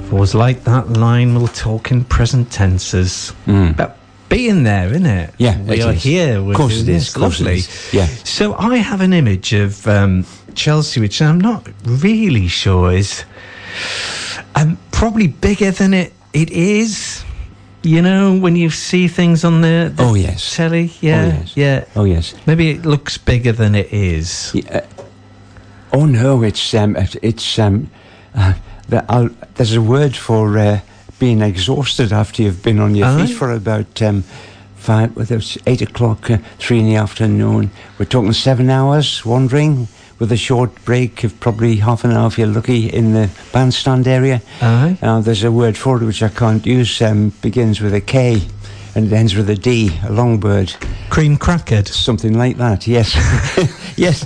always like that line, we'll talk in present tenses. But being there, isn't it? Yeah, we are here. Of course it is. Lovely. Yeah. So I have an image of Chelsea, which I'm not really sure is probably bigger than it is. You know, when you see things on the telly, Oh yes. Maybe it looks bigger than it is. Yeah. Oh no, it's there's a word for being exhausted after you've been on your feet for about 5, whether it's 8 o'clock, 3 in the afternoon. We're talking 7 hours wandering, with a short break of probably half an hour if you're lucky in the bandstand area. There's a word for it which I can't use. Begins with a K and it ends with a D. A long bird. Cream crackered. Something like that. Yes, yes.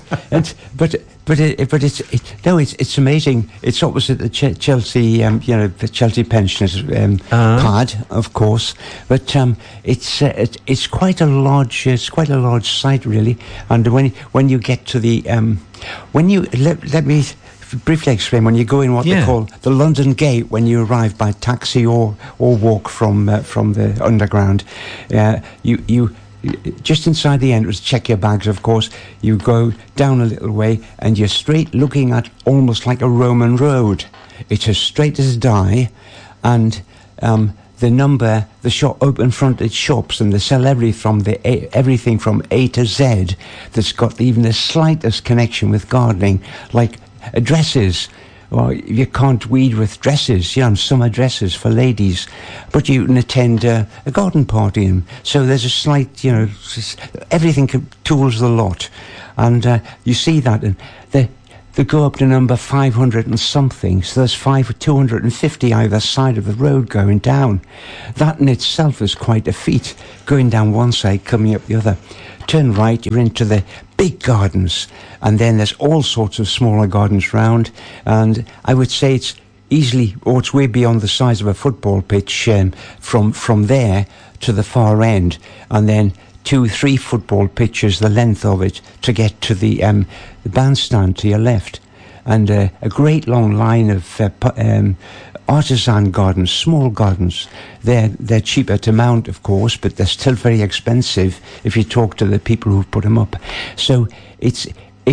But it's amazing. It's opposite the Chelsea, the Chelsea pensioners pad, of course. But it's quite a large site, really. And when you get to the let me briefly explain. When you go in what they call the London Gate, when you arrive by taxi or walk from the underground, you just inside the entrance, check your bags, of course. You go down a little way and you're straight looking at almost like a Roman road. It's as straight as a die, and the shop, open fronted shops, and they sell everything from A to Z that's got even the slightest connection with gardening, like dresses. Well, you can't weed with dresses, summer dresses for ladies, but you can attend a garden party, and so there's a slight, everything tools the lot, and you see that, and they go up to number 500 and something, so there's 250 either side of the road going down. That in itself is quite a feat, going down one side, coming up the other. Turn right, you're into the big gardens, and then there's all sorts of smaller gardens round, and I would say it's way beyond the size of a football pitch from there to the far end, and then 2-3 football pitches the length of it to get to the bandstand to your left, and a great long line of artisan gardens, small gardens. They're cheaper to mount, of course, but they're still very expensive if you talk to the people who put them up. So it's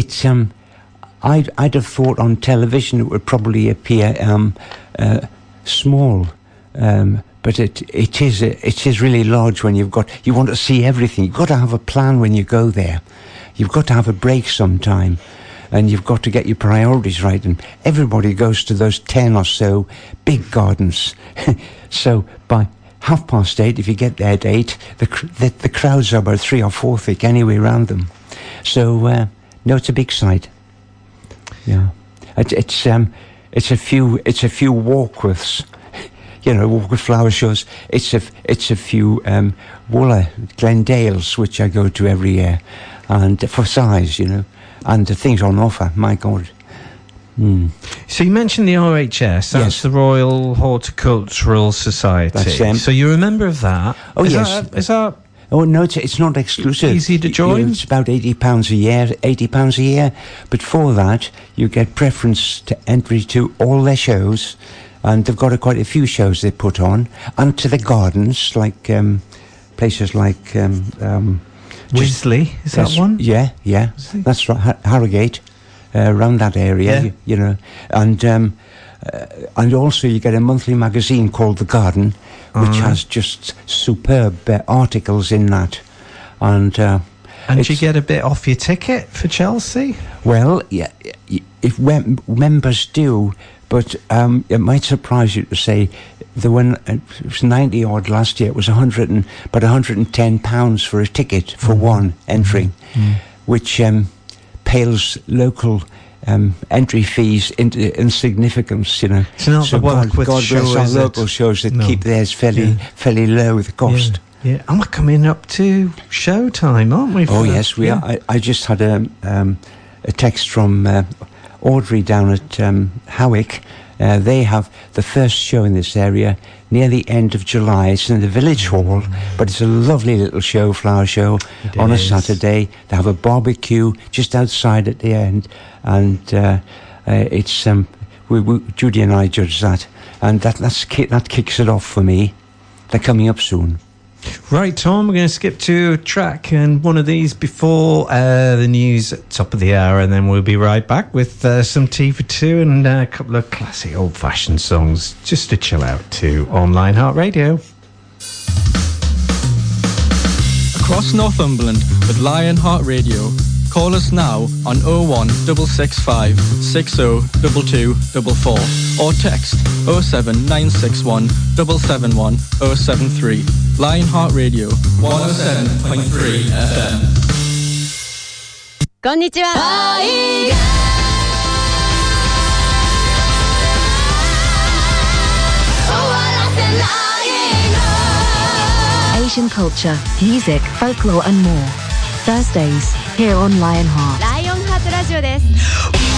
I'd have thought on television it would probably appear small, but it is really large when you want to see everything. You've got to have a plan when you go there. You've got to have a break sometime, and you've got to get your priorities right, and everybody goes to those 10 or so big gardens. So by 8:30, if you get there at 8, the crowds are about 3 or 4 thick anyway around them. So no, it's a big site. Yeah, it's a few Walkworths. Walkworth flower shows. It's a few Wooler Glendales, which I go to every year, and for size, and the things on offer. My God. So you mentioned the RHS. That's the Royal Horticultural Society. That's So you're a member of that? Oh, yes. Is that? Oh no, it's not exclusive. Easy to join. It's about £80 a year. £80 a year, but for that you get preference to entry to all their shows. And they've got quite a few shows they put on, and to the gardens, like places like Wisley, is that one? Yeah, that's right. Harrogate, around that area, and also you get a monthly magazine called The Garden, which has just superb articles in that, and you get a bit off your ticket for Chelsea. Well, yeah, if members do. But it might surprise you to say it was 90 odd last year. It was £110 for a ticket for one entering, which pales local entry fees into insignificance. It's not so the Warwick God show, bless our local shows that keep theirs fairly low with the cost. Yeah, and we're coming up to showtime, aren't we? Oh yes, we are. I just had a text from Audrey down at Howick. They have the first show in this area near the end of July. It's in the village hall, but it's a lovely little flower show on a Saturday. They have a barbecue just outside at the end, and it's Judy and I judge that, and that kicks it off for me. They're coming up soon. Right, Tom, we're going to skip to a track and one of these before the news at top of the hour, and then we'll be right back with some tea for two and a couple of classic old-fashioned songs just to chill out to on Lionheart Radio. Across Northumberland with Lionheart Radio. Call us now on 01665 602244 or text 07961 771 073. Lionheart Radio 107.3 FM. こんにちは。 Asian culture, music, folklore and more. Thursdays, here on Lionheart. ライオンハートラジオです。